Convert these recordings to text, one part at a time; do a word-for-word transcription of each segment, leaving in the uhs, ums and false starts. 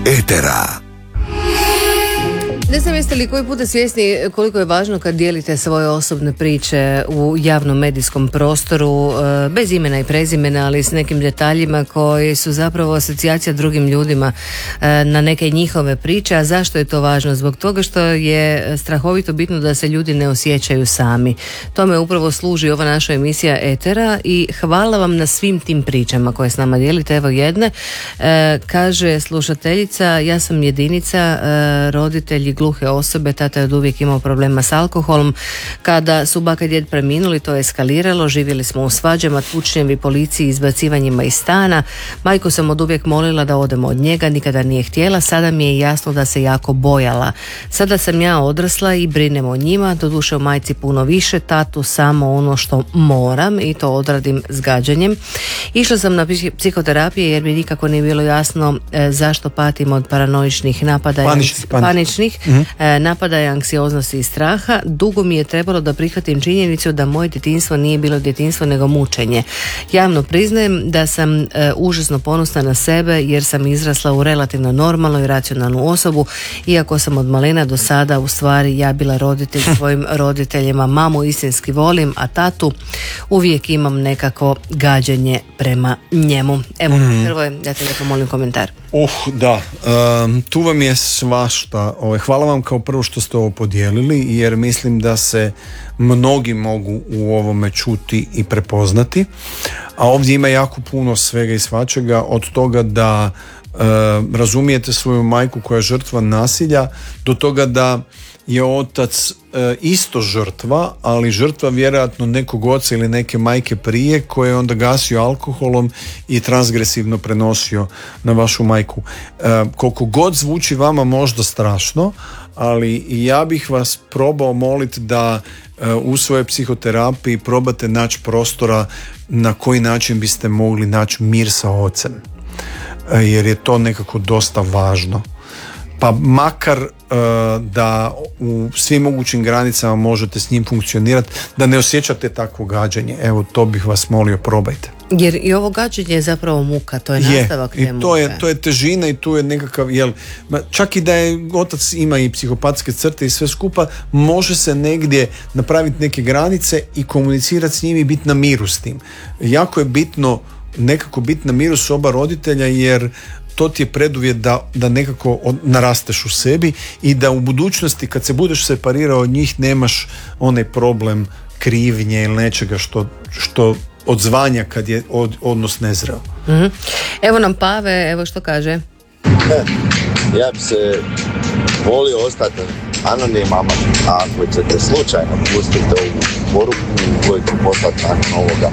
Etera. Ne znam jeste li koji puta svjesni koliko je važno kad dijelite svoje osobne priče u javnom medijskom prostoru, bez imena i prezimena, ali s nekim detaljima koji su zapravo asocijacija drugim ljudima na neke njihove priče. A zašto je to važno? Zbog toga što je strahovito bitno da se ljudi ne osjećaju sami. Tome upravo služi ova naša emisija Etera i hvala vam na svim tim pričama koje s nama dijelite. Evo jedne, kaže slušateljica, ja sam jedinica, roditelji gluhe osobe, tata je od uvijek imao problema s alkoholom. Kada su baka i djed preminuli, to je eskaliralo, živjeli smo u svađama, tučnjevi, policiji, izbacivanjima iz stana. Majku sam od uvijek molila da odemo od njega, nikada nije htjela, sada mi je jasno da se jako bojala. Sada sam ja odrasla i brinem o njima, doduše o majci puno više, tatu samo ono što moram i to odradim s gađanjem. Išla sam na psihoterapije jer mi nikako nije bilo jasno e, zašto patim od paranoičnih napada, paničnih, paničnih mm-hmm. e, napadaja, anksioznosti i straha. Dugo mi je trebalo da prihvatim činjenicu da moje djetinjstvo nije bilo djetinjstvo nego mučenje. Javno priznajem da sam e, užasno ponosna na sebe jer sam izrasla u relativno normalnu i racionalnu osobu, iako sam od malena do sada u stvari ja bila roditelj svojim roditeljima. Mamu istinski volim, a tatu uvijek imam nekako gađenje prema njemu. Evo, mm. Hrvoje, ja te lijepo molim komentar. Uh, da, um, tu vam je svašta. Ove, hvala vam kao prvo što ste ovo podijelili, jer mislim da se mnogi mogu u ovome čuti i prepoznati, a ovdje ima jako puno svega i svačega, od toga da uh, razumijete svoju majku koja je žrtva nasilja, do toga da je otac e, isto žrtva, ali žrtva vjerojatno nekog oca ili neke majke prije, koje je onda gasio alkoholom i transgresivno prenosio na vašu majku. E, koliko god zvuči vama možda strašno, ali ja bih vas probao moliti da e, u svojoj psihoterapiji probate naći prostora na koji način biste mogli naći mir sa ocem, e, jer je to nekako dosta važno. Pa makar uh, da u svim mogućim granicama možete s njim funkcionirati, da ne osjećate takvo gađenje. Evo, to bih vas molio, probajte. Jer i ovo gađenje je zapravo muka, to je nastavak je, te muke. To je, to je težina i tu je nekakav, jel, čak i da je otac ima i psihopatske crte i sve skupa, može se negdje napraviti neke granice i komunicirati s njim i biti na miru s tim. Jako je bitno nekako biti na miru s oba roditelja, jer to ti je preduvjet da, da nekako narasteš u sebi i da u budućnosti kad se budeš separirao od njih nemaš onaj problem krivnje ili nečega što, što odzvanja kad je od, odnos nezreo. Mm-hmm. Evo nam Pave, evo što kaže. Ja bi se volio ostati anonimama, a ako ćete slučajno pustiti ovu poruku koju ću poslati nakon ovoga.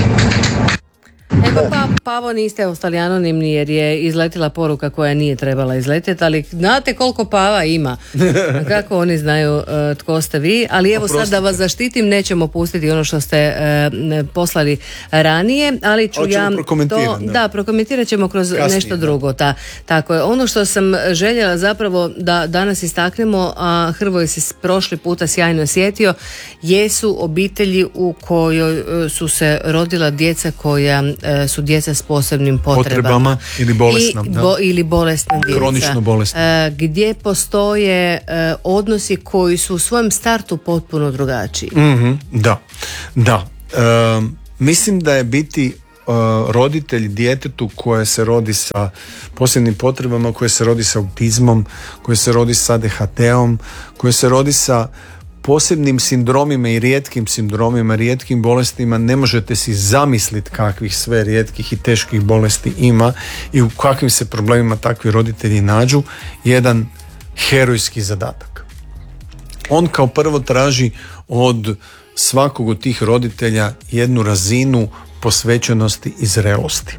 Evo pa, Pavo, niste ostali anonimni jer je izletila poruka koja nije trebala izletjeti, ali znate koliko Pava ima, kako oni znaju uh, tko ste vi, ali evo Oprostite. Sad da vas zaštitim nećemo pustiti ono što ste uh, poslali ranije, ali ću ja to, da, da prokomentirat ćemo kroz Kasnije, nešto drugo. Ta, tako je, ono što sam željela zapravo da danas istaknemo, a Hrvoje se prošli puta sjajno sjetio, jesu obitelji u kojoj su se rodila djeca koja su djeca s posebnim potrebama, potrebama ili bolesna, I, bo, ili bolesna djeca, kronično bolesna, gdje postoje odnosi koji su u svojem startu potpuno drugačiji. Mm-hmm, da, da. E, mislim da je biti uh, roditelj djetetu koje se rodi sa posebnim potrebama, koje se rodi sa autizmom, koje se rodi sa A D H D-om, koje se rodi sa posebnim sindromima i rijetkim sindromima, rijetkim bolestima, ne možete si zamisliti kakvih sve rijetkih i teških bolesti ima i u kakvim se problemima takvi roditelji nađu, jedan herojski zadatak. On kao prvo traži od svakog od tih roditelja jednu razinu posvećenosti i zrelosti.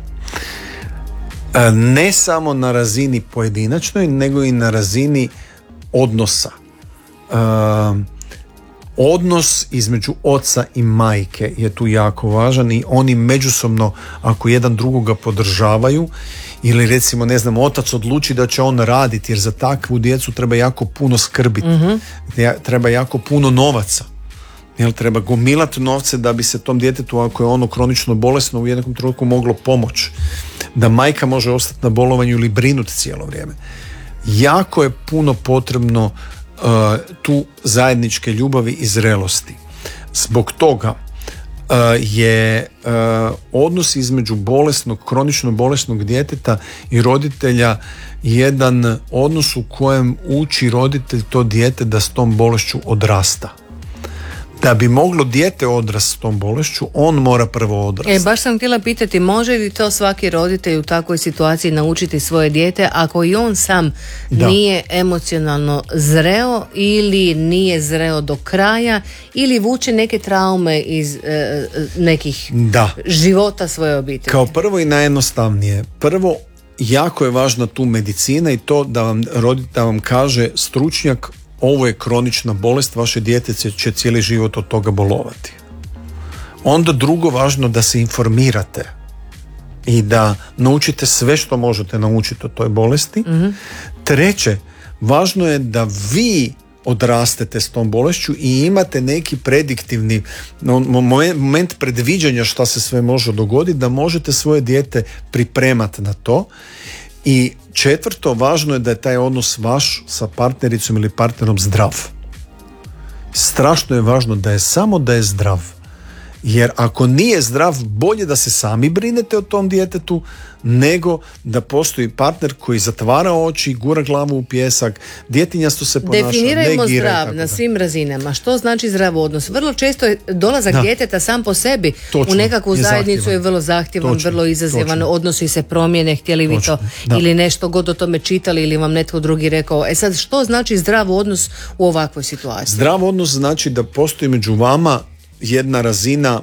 Ne samo na razini pojedinačnoj, nego i na razini odnosa. Odnos između oca i majke je tu jako važan i oni međusobno, ako jedan drugoga podržavaju, ili recimo, ne znam, otac odluči da će on raditi, jer za takvu djecu treba jako puno skrbiti, mm-hmm. treba jako puno novaca. Jel, treba gomilati novce da bi se tom djetetu, ako je ono kronično bolesno, u jednom trenutku moglo pomoći. da majka može ostati na bolovanju ili brinuti cijelo vrijeme. Jako je puno potrebno uh, tu zajedničke ljubavi i zrelosti. Zbog toga uh, je uh, odnos između bolesnog, kronično bolesnog djeteta i roditelja jedan odnos u kojem uči roditelj to dijete da s tom bolešću odrasta. Da bi moglo dijete odrasti s tom bolešću, on mora prvo odrasti. E, baš sam htjela pitati, može li to svaki roditelj u takvoj situaciji naučiti svoje dijete ako i on sam da. nije emocionalno zreo ili nije zreo do kraja ili vuče neke traume iz e, nekih da. života svoje obitelji? Kao prvo i najjednostavnije. Prvo, jako je važna tu medicina i to da vam roditelj da vam kaže stručnjak, ovo je kronična bolest, vaše dijete će cijeli život od toga bolovati. Onda drugo, važno da se informirate i da naučite sve što možete naučiti o toj bolesti. Mm-hmm. Treće, važno je da vi odrastete s tom bolešću i imate neki prediktivni moment predviđanja šta se sve može dogoditi, da možete svoje dijete pripremati na to. I četvrto, važno je da je taj odnos vaš sa partnericom ili partnerom zdrav. Strašno je važno da je samo da je zdrav. Jer ako nije zdrav, bolje da se sami brinete o tom djetetu nego da postoji partner koji zatvara oči, gura glavu u pijesak, djetinjasto se ponaša, definirajmo negira. Zdrav na svim razinama. Što znači zdrav odnos? Vrlo često je dolazak da. djeteta sam po sebi Točno. u nekakvu je zajednicu zahtjevan. je vrlo zahtjevan, Točno. vrlo izazivan, Točno. odnosi se promjene, htjeli vi to da. ili nešto god o tome čitali ili vam netko drugi rekao. E sad, što znači zdrav odnos u ovakvoj situaciji? Zdrav odnos znači da postoji među vama jedna razina,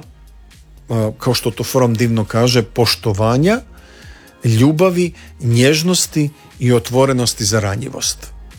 kao što to Forum divno kaže, poštovanja, ljubavi, nježnosti i otvorenosti za ranjivost.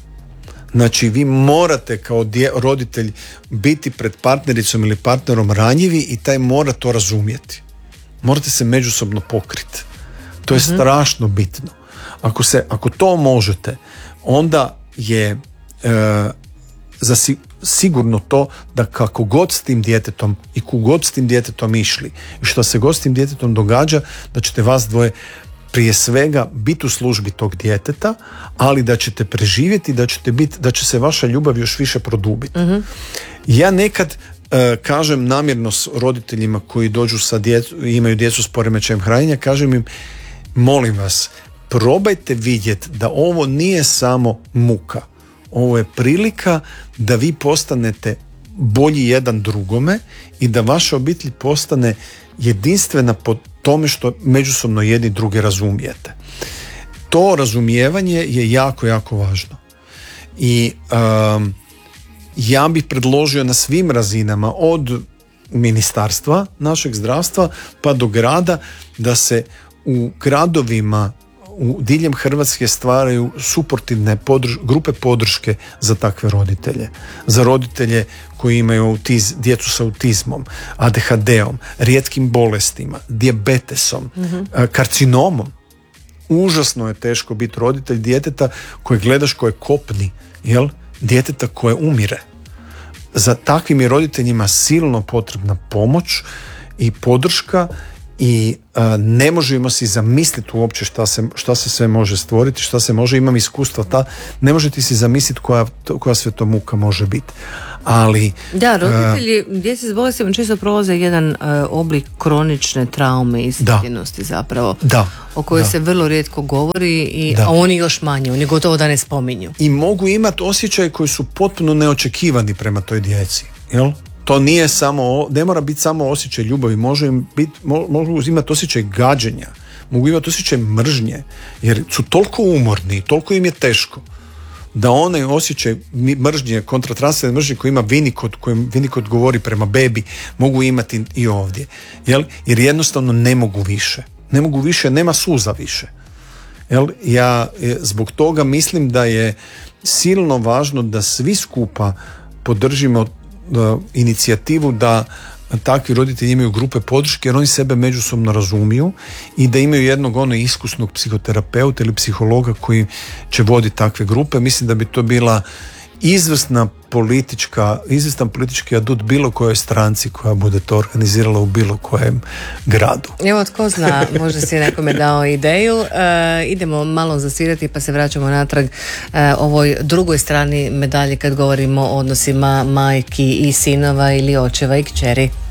Znači, vi morate kao dje, roditelj biti pred partnericom ili partnerom ranjivi i taj mora to razumjeti. Morate se međusobno pokriti. To je mm-hmm. strašno bitno. Ako, se, ako to možete, onda je e, za si, sigurno to da kako god s tim djetetom i kogod s tim djetetom išli i što se god s tim djetetom događa, da ćete vas dvoje prije svega biti u službi tog djeteta, ali da ćete preživjeti, da ćete biti, da će se vaša ljubav još više produbiti. Mm-hmm. Ja nekad uh, kažem namjerno s roditeljima koji dođu sa djecu, imaju djecu s poremećajem hranjenja, kažem im, molim vas, probajte vidjeti da ovo nije samo muka. Ovo je prilika da vi postanete bolji jedan drugome i da vaša obitelj postane jedinstvena po tome što međusobno jedni druge razumijete. To razumijevanje je jako, jako važno. I um, ja bih predložio na svim razinama, od ministarstva našeg zdravstva pa do grada, da se u gradovima u diljem Hrvatske stvaraju suportivne podrž, grupe podrške za takve roditelje. Za roditelje koji imaju autiz, djecu sa autizmom, A D H D-om, rijetkim bolestima, dijabetesom, mm-hmm. karcinomom. Užasno je teško biti roditelj djeteta koje gledaš, koje kopni, jel? Djeteta koje umire. Za takvim je roditeljima silno potrebna pomoć i podrška i uh, ne možemo si zamisliti uopće šta se, šta se sve može stvoriti, šta se može, imam iskustva ta, ne možete si zamisliti koja, koja sve to muka može biti. Ali da, roditelji uh, djece s bolestima često prolaze jedan uh, oblik kronične traume i iscrpljenosti zapravo, da, o kojoj da. se vrlo rijetko govori, i, a oni još manje, oni gotovo da ne spominju. I mogu imati osjećaje koji su potpuno neočekivani prema toj djeci, jel? To nije samo, ne mora biti samo osjećaj ljubavi, može im biti, mogu imati osjećaj gađenja, mogu imati osjećaj mržnje, jer su toliko umorni, toliko im je teško, da onaj osjećaj mržnje, kontratransferne mržnje koji ima Winnicott, kojem Winnicott govori prema bebi, mogu imati i ovdje. Jel? Jer jednostavno ne mogu više. Ne mogu više, nema suza više. Jel? Ja zbog toga mislim da je silno važno da svi skupa podržimo da, inicijativu da takvi roditelji imaju grupe podrške, jer oni sebe međusobno razumiju i da imaju jednog ono iskusnog psihoterapeuta ili psihologa koji će voditi takve grupe. Mislim da bi to bila izvrsna politička, izvrstan politički adut bilo kojoj stranci koja bude to organizirala u bilo kojem gradu. Evo, tko zna, možda si nekome dao ideju. E, idemo malo zasvirati pa se vraćamo natrag e, ovoj drugoj strani medalje kad govorimo o odnosima majki i sinova ili očeva i kćeri.